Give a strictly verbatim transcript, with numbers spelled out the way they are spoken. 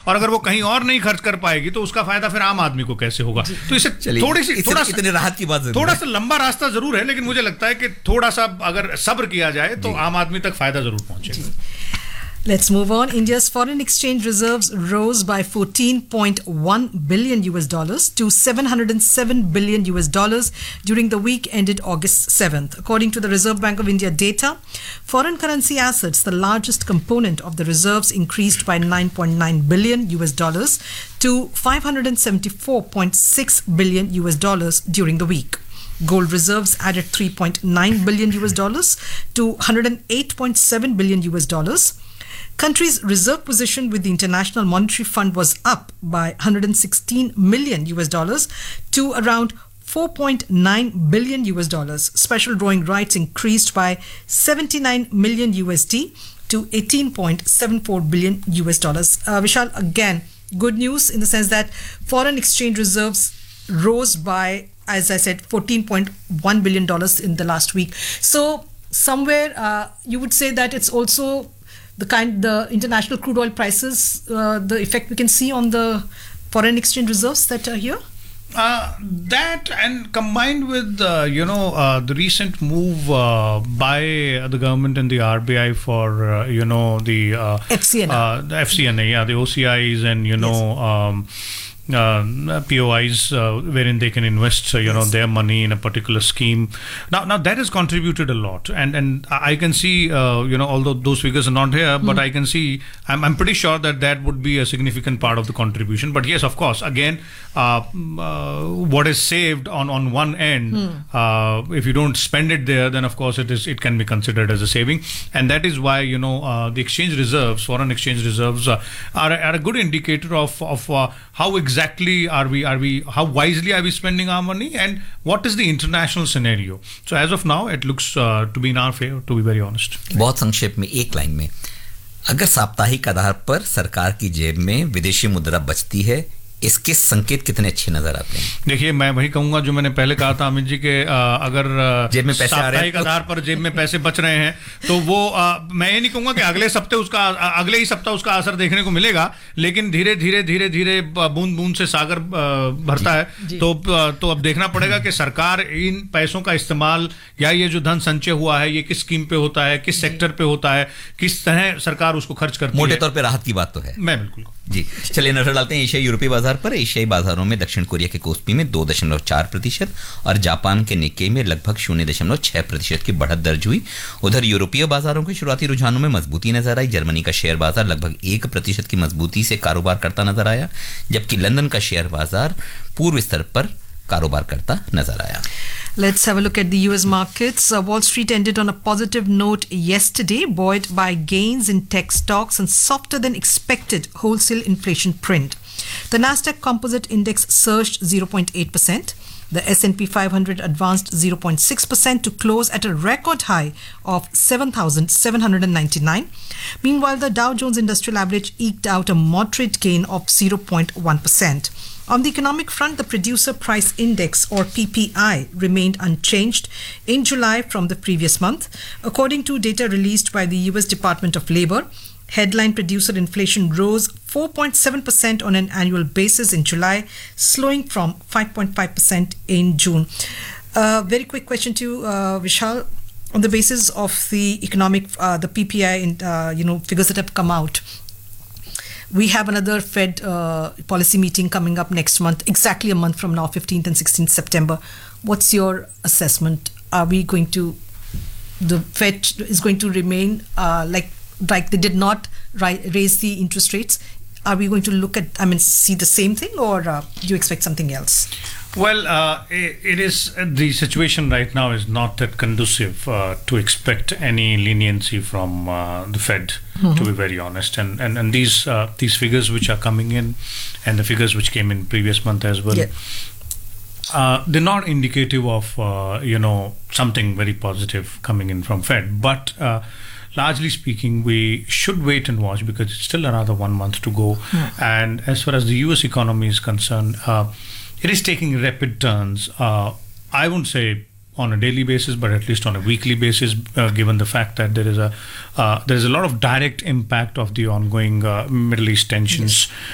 और अगर वो कहीं और नहीं खर्च कर पाएगी तो उसका फायदा फिर आम आदमी को कैसे होगा? तो इसे थोड़ी सी थोड़ा सा इतने राहत की बात थोड़ा सा लंबा रास्ता जरूर है, लेकिन मुझे लगता है कि थोड़ा सा अगर सब्र किया जाए तो आम आदमी तक फायदा जरूर पहुंचेगा. Let's move on. India's foreign exchange reserves rose by fourteen point one billion U S dollars to seven hundred seven billion U S dollars during the week ended August seventh. According to the Reserve Bank of India data, foreign currency assets, the largest component of the reserves, increased by nine point nine billion U S dollars to five hundred seventy-four point six billion U S dollars during the week. Gold reserves added three point nine billion U S dollars to one hundred eight point seven billion U S dollars. Country's reserve position with the International Monetary Fund was up by one hundred sixteen million U S dollars to around four point nine billion U S dollars. Special drawing rights increased by seventy-nine million U S D to eighteen point seven four billion U S dollars. Uh, Vishal, again, good news in the sense that foreign exchange reserves rose by, as I said, fourteen point one billion dollars in the last week. So somewhere uh, you would say that it's also the kind, the international crude oil prices, uh, the effect we can see on the foreign exchange reserves that are here? Uh, that and combined with, uh, you know, uh, the recent move uh, by the government and the R B I for, uh, you know, the uh, F C N A. Uh, the F C N A, yeah, the O C Is and, you know, yes. um, Uh, P O Is uh, wherein they can invest uh, you yes. know their money in a particular scheme. Now now that has contributed a lot, and and I can see uh, you know although those figures are not here, mm. but I can see I'm I'm pretty sure that that would be a significant part of the contribution. But yes, of course, again uh, uh, what is saved on on one end, mm. uh, if you don't spend it there, then of course it is it can be considered as a saving, and that is why you know uh, the exchange reserves, foreign exchange reserves, uh, are are a good indicator of of uh, how exactly Exactly, are we? Are we? How wisely are we spending our money? And what is the international scenario? So as of now, it looks uh, to be in our favor. To be very honest. बहुत संक्षेप में एक line में, अगर साप्ताहिक आधार पर सरकार की जेब में विदेशी मुद्रा बचती है, इसके संकेत कितने अच्छे नजर आते हैं? देखिए, मैं वही कहूंगा जो मैंने पहले कहा था अमित जी के आ, अगर जेब में पैसे आ रहे हैं, आधार पर जेब में पैसे बच रहे हैं तो वो आ, मैं ये नहीं कहूंगा कि अगले सप्ते उसका अगले ही सप्ताह उसका असर देखने को मिलेगा, लेकिन धीरे धीरे धीरे धीरे बूंद बूंद से सागर भरता है। तो तो अब देखना पड़ेगा कि सरकार इन पैसों का इस्तेमाल या ये जो धन संचय हुआ है ये किस स्कीम पे होता है, किस सेक्टर पे होता है, किस तरह सरकार उसको खर्च करती है। मोटे तौर पे राहत की बात तो है। मैं बिल्कुल जी। चलिए नजर डालते हैं एशियाई यूरोपीय बाजार पर। एशियाई बाजारों में दक्षिण कोरिया के कोस्पी में दो दशमलव चार प्रतिशत और जापान के निक्केई में लगभग शून्य दशमलव छह प्रतिशत की बढ़त दर्ज हुई। उधर यूरोपीय बाजारों के शुरुआती रुझानों में मजबूती नजर आई। जर्मनी का शेयर बाजार लगभग एक प्रतिशत की मजबूती से कारोबार करता नजर आया, जबकि लंदन का शेयर बाजार पूर्व स्तर पर कारोबार करता नजर आया। Let's have a look at the U S markets. Uh, Wall Street ended on a positive note yesterday, buoyed by gains in tech stocks and softer than expected wholesale inflation print. The Nasdaq Composite Index surged zero point eight percent. The S and P five hundred advanced zero point six percent to close at a record high of seven thousand seven hundred ninety-nine. Meanwhile, the Dow Jones Industrial Average eked out a moderate gain of zero point one percent. On the economic front, the Producer Price Index, or P P I, remained unchanged in July from the previous month. According to data released by the U S Department of Labor, headline producer inflation rose four point seven percent on an annual basis in July, slowing from five point five percent in June. Uh, very quick question to you, uh, Vishal. On the basis of the economic, uh, the P P I, and uh, you know figures that have come out, we have another Fed uh, policy meeting coming up next month, exactly a month from now, fifteenth and sixteenth September. What's your assessment? Are we going to, the Fed is going to remain uh, like like they did not ri- raise the interest rates? Are we going to look at, I mean, see the same thing, or uh, do you expect something else? Well, uh, it, it is, the situation right now is not that conducive uh, to expect any leniency from uh, the Fed, mm-hmm. to be very honest. And and, and these uh, these figures which are coming in, and the figures which came in previous month as well, yeah. uh, they're not indicative of, uh, you know, something very positive coming in from Fed. But uh, largely speaking, we should wait and watch because it's still another one month to go. Mm. And as far as the U S economy is concerned, uh, it is taking rapid turns. Uh, I won't say on a daily basis, but at least on a weekly basis, uh, given the fact that there is a uh, there is a lot of direct impact of the ongoing uh, Middle East tensions. Yes.